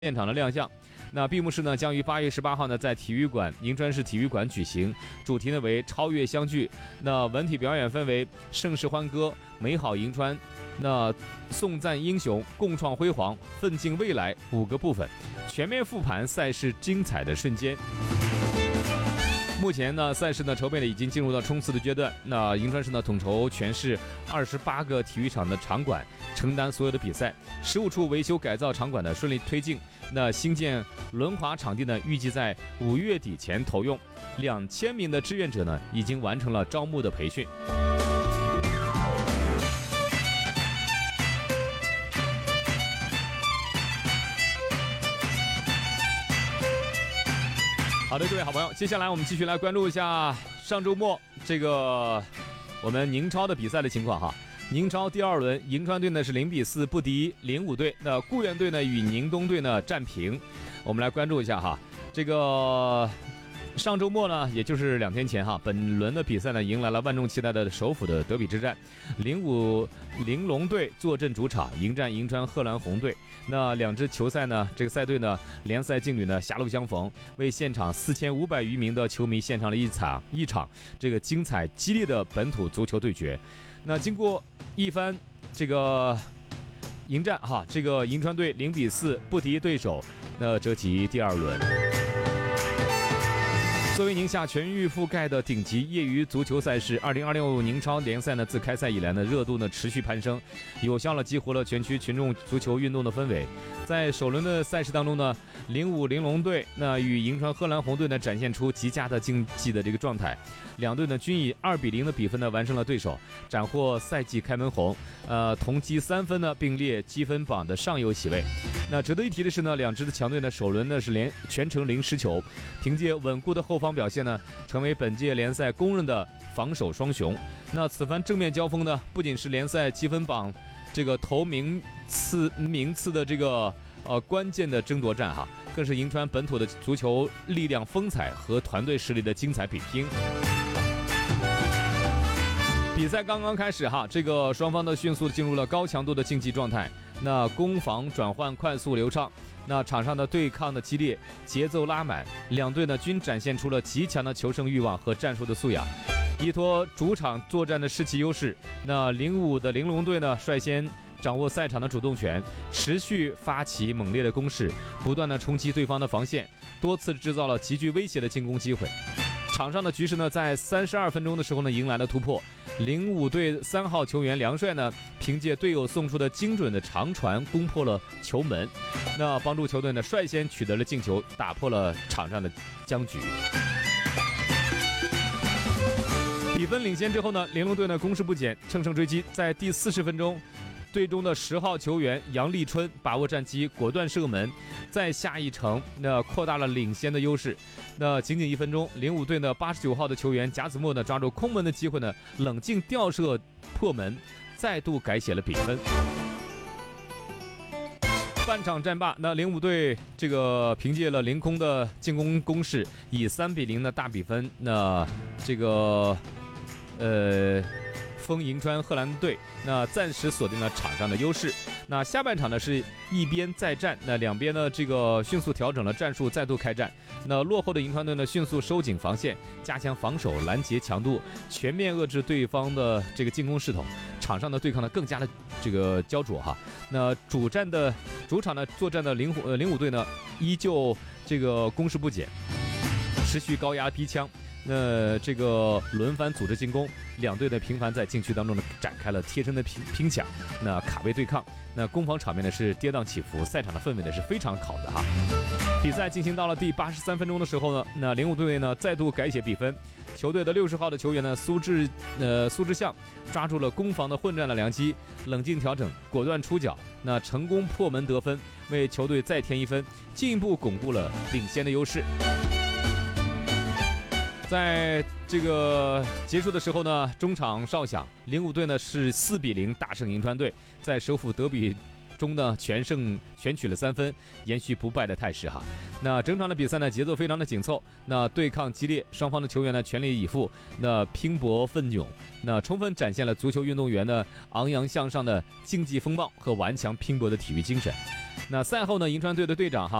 现场的亮相。那闭幕式呢将于8月18号呢在银川市体育馆举行，主题呢为超越相聚。那文体表演分为盛世欢歌、美好银川、那颂赞英雄、共创辉煌、奋进未来5个部分，全面复盘赛事精彩的瞬间。目前呢，赛事呢筹备呢已经进入到冲刺的阶段。那银川市呢统筹全市28个体育场的场馆，承担所有的比赛。15处维修改造场馆呢顺利推进。那新建轮滑场地呢预计在5月底前投用。2000名的志愿者呢已经完成了招募的培训。好的，各位好朋友，接下来我们继续来关注一下上周末这个我们宁超的比赛的情况哈。宁超第2轮，银川队呢是0-4不敌05队，那固原队呢与宁东队呢战平。我们来关注一下哈，这个上周末呢，也就是2天前哈，本轮的比赛呢迎来了万众期待的首府的德比之战，05玲珑队坐镇主场迎战银川贺兰红队。那2支球赛呢，这个赛队呢联赛劲旅呢狭路相逢，为现场4500余名的球迷献上了一场这个精彩激烈的本土足球对决。那经过一番这个迎战哈，这个银川队0-4不敌对手，那折戟第2轮。作为宁夏全域覆盖的顶级业余足球赛事，2026宁超联赛呢自开赛以来呢热度呢持续攀升，有效激活了全区群众足球运动的氛围。在首轮的赛事当中呢，05玲珑队那与银川贺兰红队呢展现出极佳的竞技的这个状态，两队呢均以2-0的比分呢完胜了对手，斩获赛季开门红，同积3分呢，并列积分榜的上游席位。那值得一提的是呢，两支的强队呢首轮呢是全程0失球，凭借稳固的后方表现呢，成为本届联赛公认的防守双雄。那此番正面交锋呢，不仅是联赛积分榜这个头名次的这个关键的争夺战哈，更是银川本土的足球力量风采和团队实力的精彩比拼。比赛刚刚开始哈，这个双方的迅速进入了高强度的竞技状态，那攻防转换快速流畅，那场上的对抗的激烈，节奏拉满，两队呢均展现出了极强的求胜欲望和战术的素养。依托主场作战的士气优势，那05的玲珑队呢率先掌握赛场的主动权，持续发起猛烈的攻势，不断的冲击对方的防线，多次制造了极具威胁的进攻机会。场上的局势呢，在32分钟的时候呢，迎来了突破。05队3号球员梁帅呢，凭借队友送出的精准的长传，攻破了球门，那帮助球队呢率先取得了进球，打破了场上的僵局。比分领先之后呢，玲珑队呢攻势不减，乘胜追击，在第40分钟。队中的10号球员杨立春把握战机，果断射门，再下一城，那扩大了领先的优势。那仅1分钟，05队呢89号的球员贾子墨呢抓住空门的机会呢，冷静吊射破门，再度改写了比分。半场战罢，那05队这个凭借了凌空的进攻攻势，以3-0的大比分，那这个封银川贺兰队，那暂时锁定了场上的优势。那下半场呢是一边再战，那两边呢这个迅速调整了战术，再度开战。那落后的银川队呢迅速收紧防线，加强防守拦截强度，全面遏制对方的这个进攻势头。场上的对抗呢更加的这个焦灼哈。那主场呢作战的05队呢依旧这个攻势不减，持续高压逼抢。那这个轮番组织进攻，两队的频繁在禁区当中呢展开了贴身的拼抢，那卡位对抗，那攻防场面呢是跌宕起伏，赛场的氛围呢是非常好的哈。比赛进行到了第83分钟的时候呢，那05队呢再度改写比分，球队的60号的球员呢苏志向抓住了攻防的混战的良机，冷静调整，果断出脚，那成功破门得分，为球队再添1分，进一步巩固了领先的优势。在这个结束的时候呢，中场哨响，05队呢是4-0大胜银川队，在首府德比中呢全取了3分，延续不败的态势哈。那整场的比赛呢节奏非常的紧凑，那对抗激烈，双方的球员呢全力以赴，那拼搏奋勇，那充分展现了足球运动员呢昂扬向上的竞技风貌和顽强拼搏的体育精神。 那赛后呢，银川队的队长